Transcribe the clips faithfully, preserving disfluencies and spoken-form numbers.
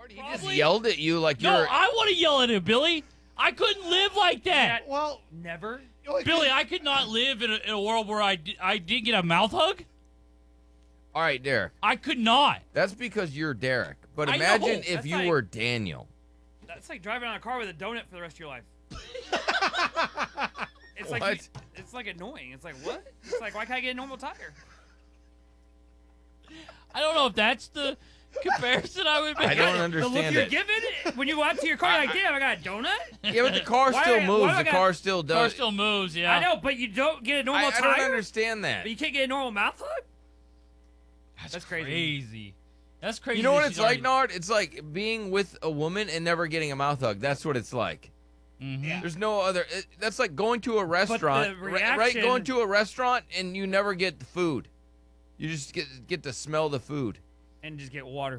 He just Probably. yelled at you like No, you're. I want to yell at him, Billy. I couldn't live like that. Well, Never. Billy, I could not live in a, in a world where I, di- I did get a mouth hug. All right, Derek. I could not. That's because you're Derek. But I imagine know. if That's you like- were Daniel. That's like driving on a car with a donut for the rest of your life. It's like What? it's like annoying. It's like what? It's like why can't I get a normal tire? I don't know if that's the comparison I would make. I don't The look understand you're it. given when you go out to your car, you're like, damn, I got a donut. Yeah, but the car Why- still why moves. do I The got- car still does. Car still moves, yeah. I know, but you don't get a normal I, I tire. don't understand that. But you can't get a normal mouth hug. That's, That's crazy. crazy. That's crazy. You know that what she's it's like, already- Nard? It's like being with a woman and never getting a mouth hug. That's what it's like. Mhm. There's no other. It, that's like going to a restaurant, the ri- right? reaction- Going to a restaurant and you never get the food. You just get get to smell the food. And just get water.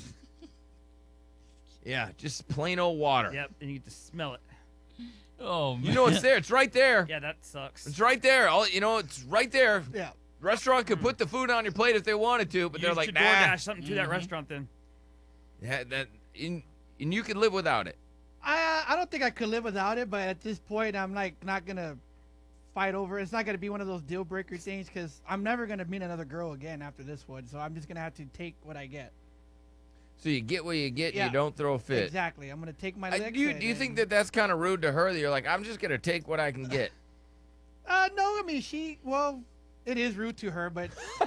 Yeah, just plain old water. Yep, and you get to smell it. Oh man. You know it's there. It's right there. Yeah, that sucks. It's right there. All you know, it's right there. yeah. Restaurant could put the food on your plate if they wanted to, but You they're just like, should nah. DoorDash something to that Mhm. restaurant then. Yeah, that and, and you could live without it. I I don't think I could live without it, but at this point, I'm like not gonna fight over. It's not gonna be one of those deal breaker things because I'm never gonna meet another girl again after this one. So I'm just gonna have to take what I get. So you get what you get, Yeah. and you don't throw a fit. Exactly. I'm gonna take my Uh, licks. do you and- do you think and- that that's kind of rude to her? That you're like, I'm just gonna take what I can get. Uh, no. I mean, she. Well, it is rude to her, but